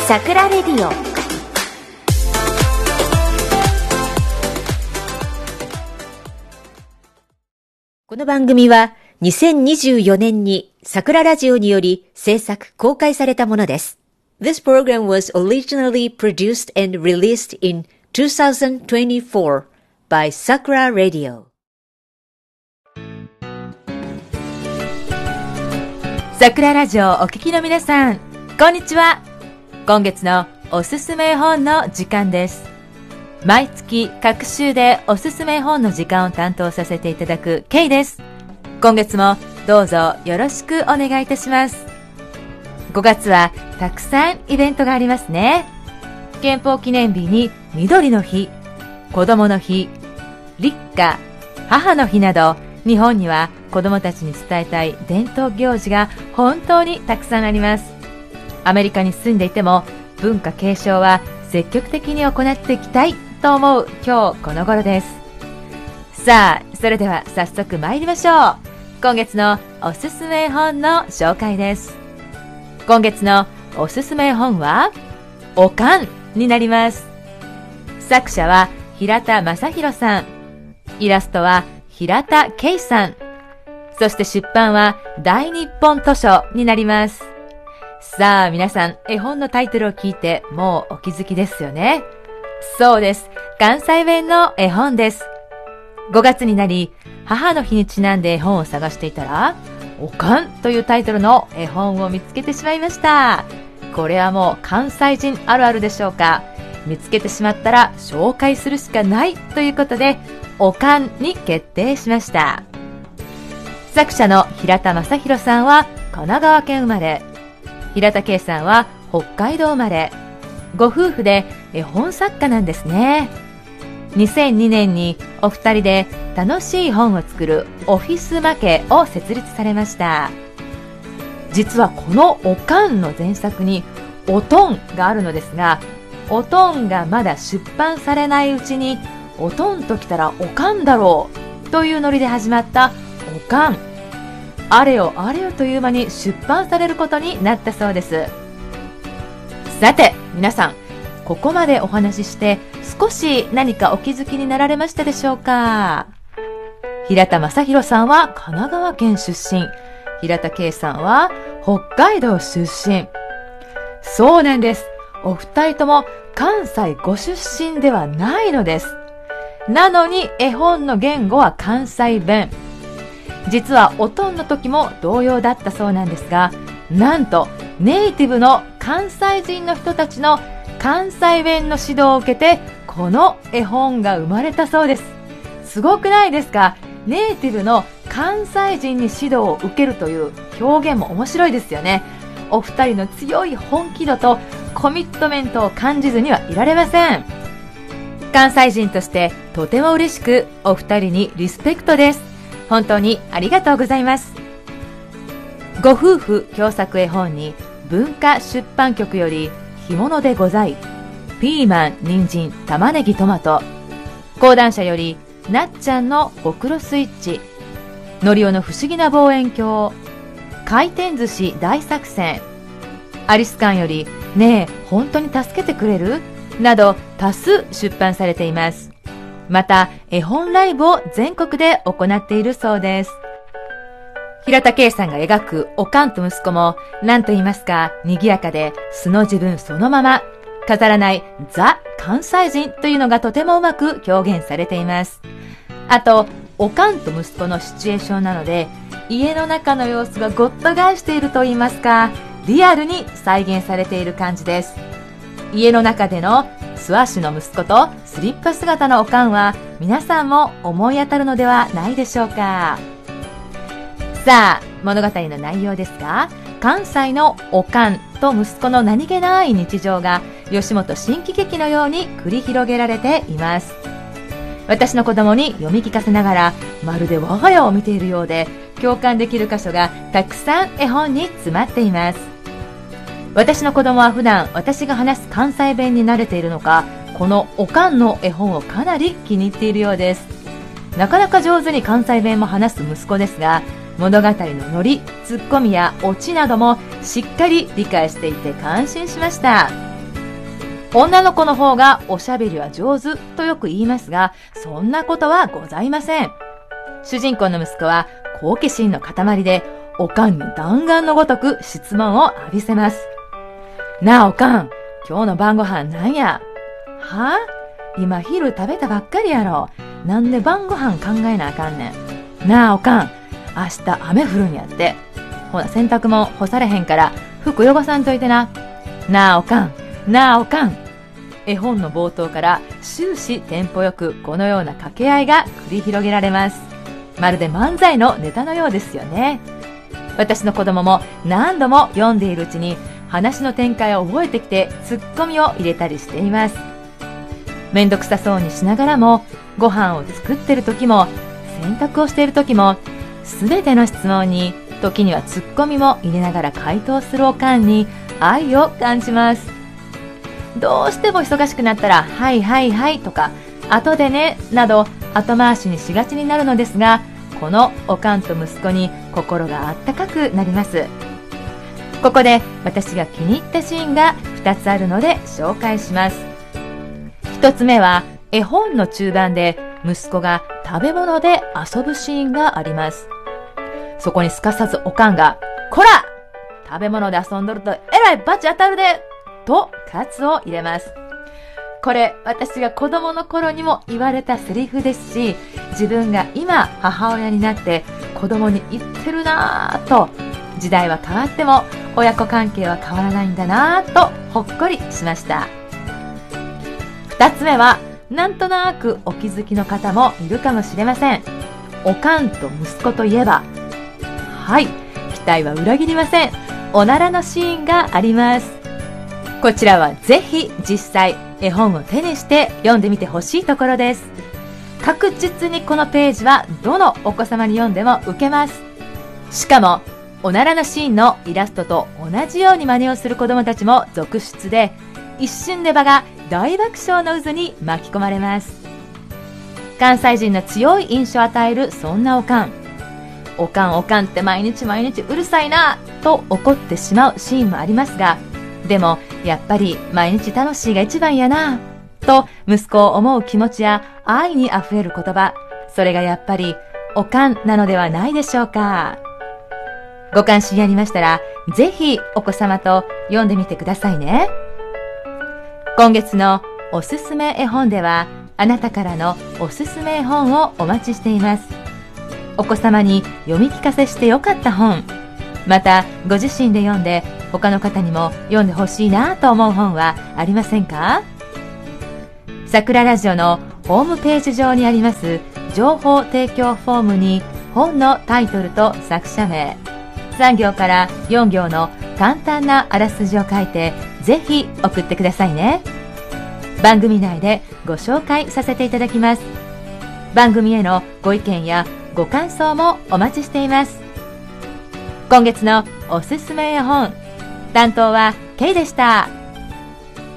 さくらレディオ。この番組は2024年にさくらラジオにより制作公開されたものです。This program was originally produced and released in 2024 by Sakura Radio。 さくらラジオお聞きの皆さん、こんにちは。今月のおすすめ本の時間です。毎月各週でおすすめ本の時間を担当させていただくケイです。今月もどうぞよろしくお願いいたします。5月はたくさんイベントがありますね。憲法記念日に緑の日、子供の日、立夏、母の日など、日本には子供たちに伝えたい伝統行事が本当にたくさんあります。アメリカに住んでいても文化継承は積極的に行っていきたいと思う今日この頃です。さあ、それでは早速参りましょう。今月のおすすめ本の紹介です。今月のおすすめ本はおかんになります。作者は平田正宏さん、イラストは平田圭さん、そして出版は大日本図書になります。さあ皆さん、絵本のタイトルを聞いてもうお気づきですよね。そうです、関西弁の絵本です。5月になり、母の日にちなんで絵本を探していたら、おかんというタイトルの絵本を見つけてしまいました。これはもう関西人あるあるでしょうか。見つけてしまったら紹介するしかないということで、おかんに決定しました。作者の平田正宏さんは神奈川県生まれ、平田圭さんは北海道生まれ、ご夫婦で絵本作家なんですね。2002年にお二人で楽しい本を作るオフィスマケを設立されました。実はこのおかんの前作におとんがあるのですが、おとんがまだ出版されないうちに、おとんときたらおかんだろうというノリで始まったおかん。あれよあれよという間に出版されることになったそうです。さて皆さん、ここまでお話しして少し何かお気づきになられましたでしょうか。平田正宏さんは神奈川県出身、平田圭さんは北海道出身。そうなんです、お二人とも関西ご出身ではないのです。なのに絵本の言語は関西弁。実はおとんの時も同様だったそうなんですが、なんとネイティブの関西人の人たちの関西弁の指導を受けて、この絵本が生まれたそうです。すごくないですか。ネイティブの関西人に指導を受けるという表現も面白いですよね。お二人の強い本気度とコミットメントを感じずにはいられません。関西人としてとても嬉しく、お二人にリスペクトです。本当にありがとうございます。ご夫婦共作絵本に文化出版局より干物でござい、ピーマン、人参、玉ねぎ、トマト、講談社よりなっちゃんのほくろスイッチ、のりおの不思議な望遠鏡、回転寿司大作戦、アリス館よりねえ本当に助けてくれるなど多数出版されています。また絵本ライブを全国で行っているそうです。平田圭さんが描くおかんと息子も何と言いますか、賑やかで素の自分そのまま、飾らないザ関西人というのがとてもうまく表現されています。あとおかんと息子のシチュエーションなので、家の中の様子がごった返していると言いますか、リアルに再現されている感じです。家の中での素足の息子とスリッパ姿のおかんは皆さんも思い当たるのではないでしょうか。さあ物語の内容ですが、関西のおかんと息子の何気ない日常が吉本新喜劇のように繰り広げられています。私の子供に読み聞かせながら、まるで我が家を見ているようで共感できる箇所がたくさん絵本に詰まっています。私の子供は普段私が話す関西弁に慣れているのか、このおかんの絵本をかなり気に入っているようです。なかなか上手に関西弁も話す息子ですが、物語のノリ、ツッコミやオチなどもしっかり理解していて感心しました。 女の子の方がおしゃべりは上手とよく言いますが、そんなことはございません。主人公の息子は好奇心の塊で、おかんに弾丸のごとく質問を浴びせます。なあおかん、今日の晩ご飯なんや？は？今昼食べたばっかりやろ。なんで晩ご飯考えなあかんねん。なあおかん、明日雨降るんやって。ほな洗濯も干されへんから服汚さんといてな。なあおかん、なあおかん。絵本の冒頭から終始テンポよくこのような掛け合いが繰り広げられます。まるで漫才のネタのようですよね。私の子供も何度も読んでいるうちに話の展開を覚えてきてツッコミを入れたりしています。めんどくさそうにしながらも、ご飯を作ってる時も洗濯をしている時も、すべての質問に時にはツッコミも入れながら回答するおかんに愛を感じます。どうしても忙しくなったらはいはいはいとか後でねなど後回しにしがちになるのですが、このおかんと息子に心があったかくなります。ここで私が気に入ったシーンが2つあるので紹介します。1つ目は絵本の中盤で息子が食べ物で遊ぶシーンがあります。そこにすかさずおかんが、こら！食べ物で遊んどるとえらい罰当たるでと喝を入れます。これ私が子供の頃にも言われたセリフですし、自分が今母親になって子供に言ってるなぁと、時代は変わっても親子関係は変わらないんだなぁとほっこりしました。2つ目はなんとなくお気づきの方もいるかもしれません。おかんと息子といえば、はい、期待は裏切りません。おならのシーンがあります。こちらはぜひ実際絵本を手にして読んでみてほしいところです。確実にこのページはどのお子様に読んでも受けます。しかもおならのシーンのイラストと同じように真似をする子どもたちも続出で、一瞬で場が大爆笑の渦に巻き込まれます。関西人の強い印象を与えるそんなおかん。おかんおかんって毎日毎日うるさいなと怒ってしまうシーンもありますが、でもやっぱり毎日楽しいが一番やなと息子を思う気持ちや愛にあふれる言葉、それがやっぱりおかんなのではないでしょうか。ご関心ありましたらぜひお子様と読んでみてくださいね。今月のおすすめ絵本では、あなたからのおすすめ絵本をお待ちしています。お子様に読み聞かせしてよかった本、またご自身で読んで他の方にも読んでほしいなと思う本はありませんか？さくらラジオのホームページ上にあります情報提供フォームに本のタイトルと作者名、3行から4行の簡単なあらすじを書いてぜひ送ってくださいね。番組内でご紹介させていただきます。番組へのご意見やご感想もお待ちしています。今月のおすすめ絵本、担当はケイでした。